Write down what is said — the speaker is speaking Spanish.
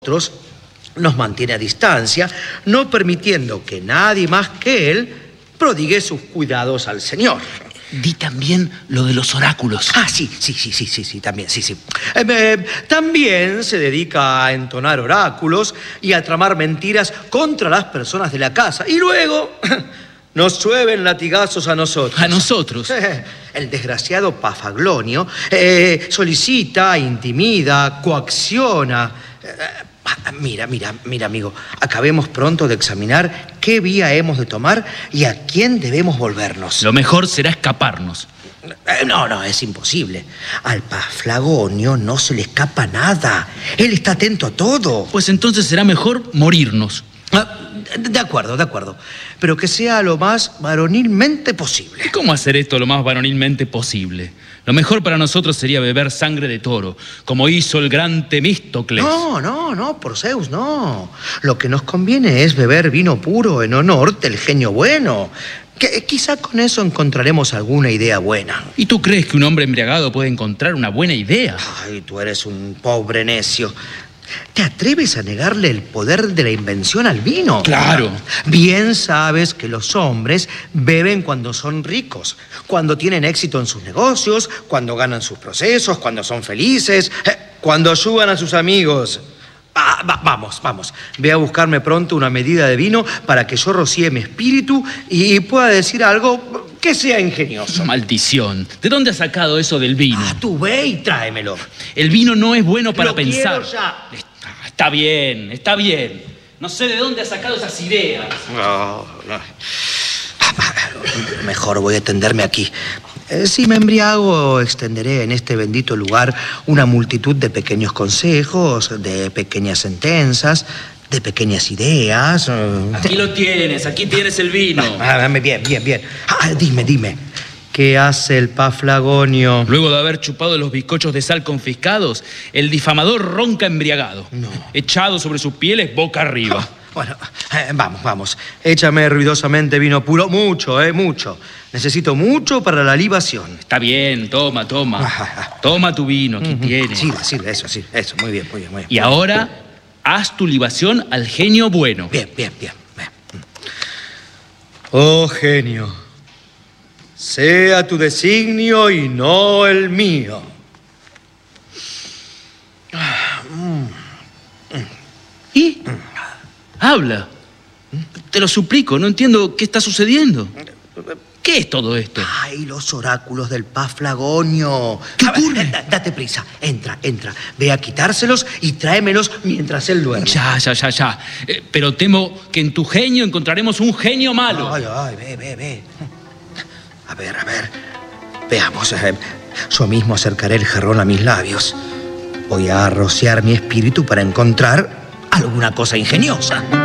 nosotros nos mantiene a distancia, no permitiendo que nadie más que él prodigue sus cuidados al Señor. Di también lo de los oráculos. Ah, sí, también. También se dedica a entonar oráculos y a tramar mentiras contra las personas de la casa. Y luego nos llueven latigazos a nosotros. ¿A nosotros? El desgraciado Pafaglonio solicita, intimida, coacciona. Mira, amigo, acabemos pronto de examinar qué vía hemos de tomar y a quién debemos volvernos. Lo mejor será escaparnos. No, es imposible. Al Paflagonio no se le escapa nada. Él está atento a todo. Pues entonces será mejor morirnos. De acuerdo. Pero que sea lo más varonilmente posible. ¿Y cómo hacer esto lo más varonilmente posible? Lo mejor para nosotros sería beber sangre de toro, como hizo el gran Temístocles. No, por Zeus, no. Lo que nos conviene es beber vino puro en honor del genio bueno. Que quizá con eso encontraremos alguna idea buena. ¿Y tú crees que un hombre embriagado puede encontrar una buena idea? Ay, tú eres un pobre necio. ¿Te atreves a negarle el poder de la invención al vino? Claro. Bien sabes que los hombres beben cuando son ricos, cuando tienen éxito en sus negocios, cuando ganan sus procesos, cuando son felices, cuando ayudan a sus amigos. Vamos. Ve a buscarme pronto una medida de vino para que yo rocíe mi espíritu y pueda decir algo que sea ingenioso. Maldición. ¿De dónde has sacado eso del vino? Tú ve y tráemelo. El vino no es bueno para pensar. Quiero ya. Está bien. No sé de dónde has sacado esas ideas. No. Mejor voy a tenderme aquí. Si me embriago, extenderé en este bendito lugar una multitud de pequeños consejos, de pequeñas sentencias, de pequeñas ideas. Aquí tienes el vino. Bien. Dime. ¿Qué hace el Paflagonio? Luego de haber chupado los bizcochos de sal confiscados, el difamador ronca embriagado, echado sobre sus pieles boca arriba. Bueno, vamos. Échame ruidosamente vino puro. Mucho. Necesito mucho para la libación. Está bien, toma. Toma tu vino, aquí tienes. Sirve, eso. Muy bien. Y ahora, haz tu libación al genio bueno. Bien. Oh, genio, sea tu designio y no el mío. ¿Y? Habla. Te lo suplico, no entiendo qué está sucediendo. ¿Qué es todo esto? Ay, los oráculos del Paflagonio. ¿Qué ocurre? Date prisa. Entra. Ve a quitárselos y tráemelos mientras él duerme. Ya. Pero temo que en tu genio encontraremos un genio malo. Ay, ve. A ver. Veamos. Yo mismo acercaré el jarrón a mis labios. Voy a rociar mi espíritu para encontrar alguna cosa ingeniosa.